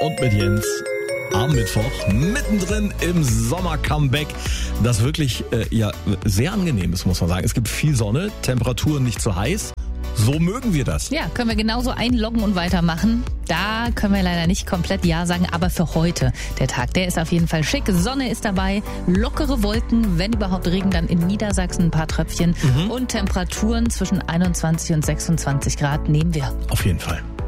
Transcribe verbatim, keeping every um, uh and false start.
und mit Jens am Mittwoch, mittendrin im Sommer-Comeback, das wirklich äh, ja sehr angenehm ist, muss man sagen. Es gibt viel Sonne, Temperaturen nicht zu heiß. So mögen wir das. Ja, können wir genauso einloggen und weitermachen. Da können wir leider nicht komplett Ja sagen, aber für heute, der Tag, der ist auf jeden Fall schick. Sonne ist dabei, lockere Wolken, wenn überhaupt Regen, dann in Niedersachsen ein paar Tröpfchen. Mhm. Und Temperaturen zwischen einundzwanzig und sechsundzwanzig Grad nehmen wir. Auf jeden Fall.